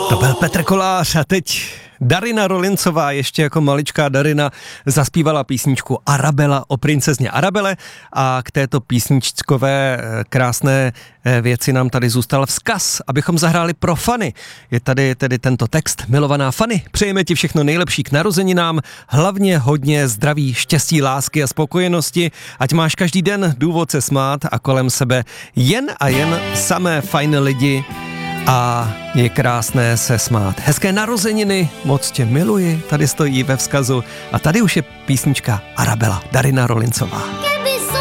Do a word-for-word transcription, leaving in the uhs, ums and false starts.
To byl Petr Kolář a teď Darina Rolincová, ještě jako maličká Darina, zaspívala písničku Arabela o princezně Arabele a k této písničkové krásné věci nám tady zůstal vzkaz, abychom zahráli pro Fany. Je tady tedy tento text. Milovaná Fany, přejeme ti všechno nejlepší k narozeninám, hlavně hodně zdraví, štěstí, lásky a spokojenosti, ať máš každý den důvod se smát a kolem sebe jen a jen samé fajn lidi a je krásné se smát. Hezké narozeniny, moc tě miluji, tady stojí ve vzkazu a tady už je písnička Arabela, Darina Rolincová.